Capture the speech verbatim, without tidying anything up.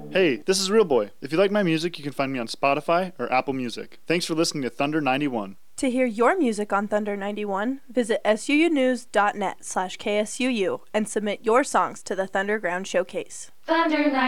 Hey, this is Real Boy. If you like my music, you can find me on Spotify or Apple Music. Thanks for listening to Thunder ninety-one. To hear your music on Thunder ninety-one, visit suunews.net slash KSUU and submit your songs to the Thunderground Showcase. Thunder